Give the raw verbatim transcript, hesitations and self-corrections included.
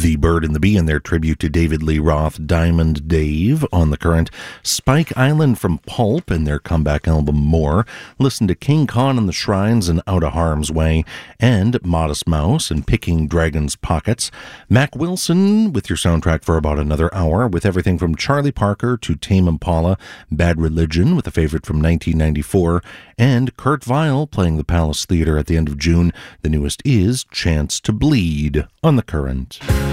The Bird and the Bee in their tribute to David Lee Roth, Diamond Dave on The Current. Spike Island from Pulp and their comeback album More. Listen to King Khan and the Shrines and Out of Harm's Way. And Modest Mouse and Picking Dragon's Pockets. Mac Wilson with your soundtrack for about another hour with everything from Charlie Parker to Tame Impala. Bad Religion with a favorite from nineteen ninety-four. And Kurt Weill playing the Palace Theatre at the end of June. The newest is Chance to Bleed on The Current.